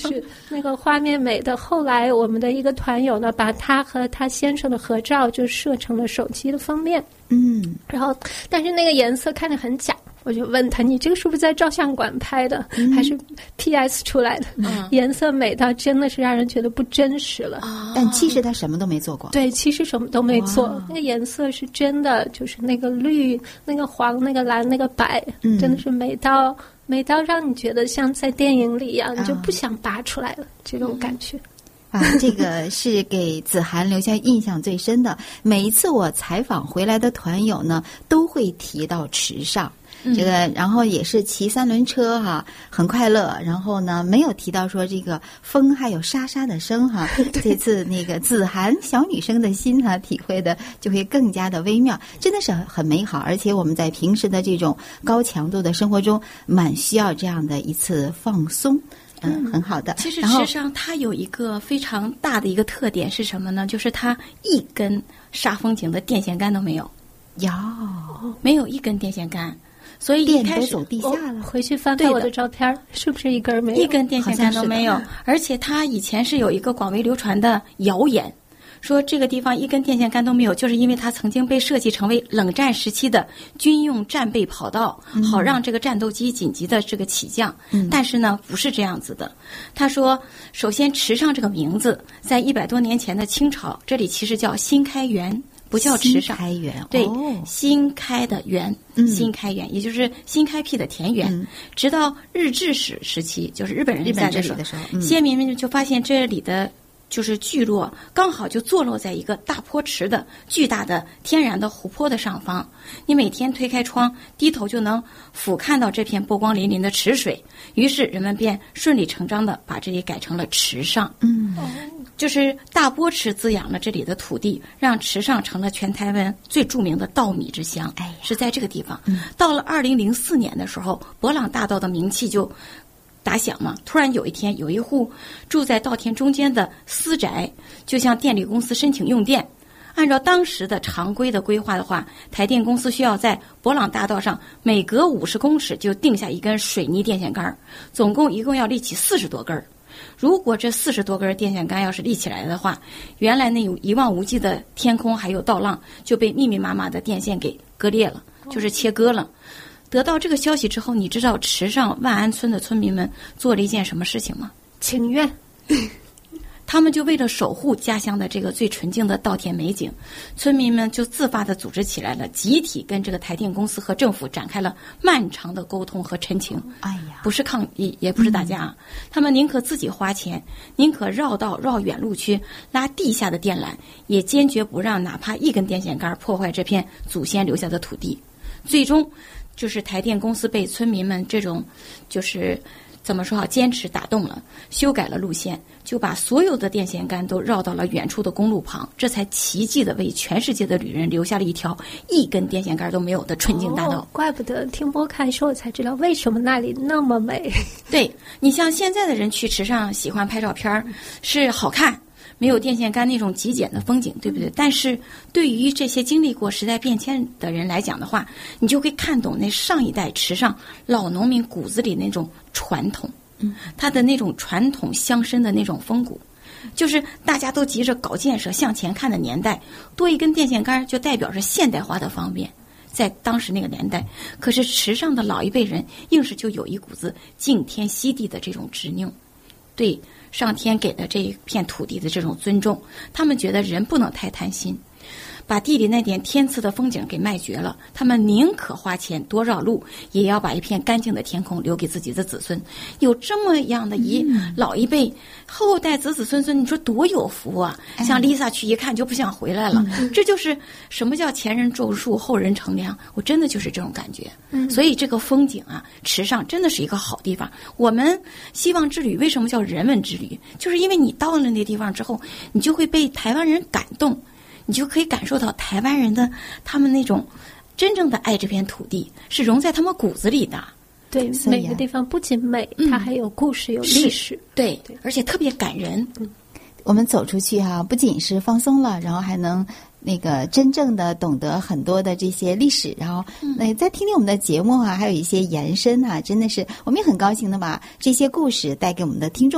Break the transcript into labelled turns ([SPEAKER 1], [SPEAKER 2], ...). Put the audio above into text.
[SPEAKER 1] 是那个画面美的。后来我们的一个团友呢，把他和他先生的合照就设成了手机的封面。然后但是那个颜色看着很假，我就问他，你这个是不是在照相馆拍的，还是 PS 出来的？颜色美到真的是让人觉得不真实了。
[SPEAKER 2] 但其实他什么都没做过。
[SPEAKER 1] 对，其实什么都没做。那个颜色是真的，就是那个绿、那个黄、那个蓝、那个白，真的是美到让你觉得像在电影里一样，你就不想拔出来了，这种感觉。
[SPEAKER 2] 这个是给子涵留下印象最深的。每一次我采访回来的团友呢，都会提到池上。这个，然后也是骑三轮车哈，很快乐。然后呢，没有提到说这个风还有沙沙的声哈。这次那个子涵小女生的心哈，体会的就会更加的微妙，真的是很美好。而且我们在平时的这种高强度的生活中，蛮需要这样的一次放松。很好的。
[SPEAKER 3] 其实池上它有一个非常大的一个特点是什么呢？就是它一根煞风景的电线杆都没有，没有一根电线杆。所以一开始
[SPEAKER 2] 电都走地下了，
[SPEAKER 1] 回去翻翻我的照片，是不是一根没有？
[SPEAKER 3] 一根电线杆都没有。而且它以前是有一个广为流传的谣言，说这个地方一根电线杆都没有，就是因为它曾经被设计成为冷战时期的军用战备跑道，好让这个战斗机紧急的这个起降。但是呢，不是这样子的。他说，首先池上这个名字在100多年前的清朝，这里其实叫新开元。不叫池上，对，新开的园，新开园，也就是新开辟的田园。直到日治时期，就是日本人在这里的时候，先民们就发现这里的就是聚落刚好就坐落在一个大坡池的巨大的天然的湖泊的上方。你每天推开窗，低头就能俯瞰到这片波光粼粼的池水。于是人们便顺理成章的把这里改成了池上。就是大波池滋养了这里的土地，让池上成了全台湾最著名的稻米之乡。是在这个地方。到了2004年的时候，伯朗大道的名气就打响嘛。突然有一天，有一户住在稻田中间的私宅，就向电力公司申请用电。按照当时的常规的规划的话，台电公司需要在伯朗大道上每隔50公尺就定下一根水泥电线杆，一共要立起40多根。如果这40多根电线杆要是立起来的话，原来那有一望无际的天空还有稻浪就被密密麻麻的电线给割裂了，就是切割了。得到这个消息之后，你知道池上万安村的村民们做了一件什么事情吗？
[SPEAKER 1] 情愿。
[SPEAKER 3] 他们就为了守护家乡的这个最纯净的稻田美景，村民们就自发地组织起来了，集体跟这个台电公司和政府展开了漫长的沟通和陈情。不是抗议，也不是打架，他们宁可自己花钱，宁可绕道绕远路去拉地下的电缆，也坚决不让哪怕一根电线杆破坏这片祖先留下的土地。最终就是台电公司被村民们这种就是怎么说好坚持打动了，修改了路线，就把所有的电线杆都绕到了远处的公路旁，这才奇迹的为全世界的旅人留下了一条一根电线杆都没有的纯净大道。
[SPEAKER 1] 怪不得听播看说我才知道为什么那里那么美。
[SPEAKER 3] 对，你像现在的人去池上喜欢拍照片是好看，没有电线杆那种极简的风景，对不对？但是对于这些经历过时代变迁的人来讲的话，你就会看懂那上一代池上老农民骨子里那种传统，他的那种传统乡绅的那种风骨。就是大家都急着搞建设向前看的年代，多一根电线杆就代表着现代化的方便。在当时那个年代，可是池上的老一辈人硬是就有一股子敬天惜地的这种执拗，对上天给的这一片土地的这种尊重，他们觉得人不能太贪心，把地里那点天赐的风景给卖绝了，他们宁可花钱多绕路，也要把一片干净的天空留给自己的子孙。有这么样的老一辈，后代子子孙孙，你说多有福啊！像 Lisa 去一看就不想回来了。这就是什么叫前人种树后人乘凉，我真的就是这种感觉。所以这个风景啊，池上真的是一个好地方。我们希望之旅为什么叫人文之旅，就是因为你到了那地方之后，你就会被台湾人感动，你就可以感受到台湾人的他们那种真正的爱这片土地，是融在他们骨子里的。
[SPEAKER 1] 对，每个地方不仅美，它还有故事，有历史。
[SPEAKER 3] 对，而且特别感人。
[SPEAKER 2] 我们走出去不仅是放松了，然后还能那个真正的懂得很多的这些历史，然后再听听我们的节目还有一些延伸真的是我们也很高兴的把这些故事带给我们的听众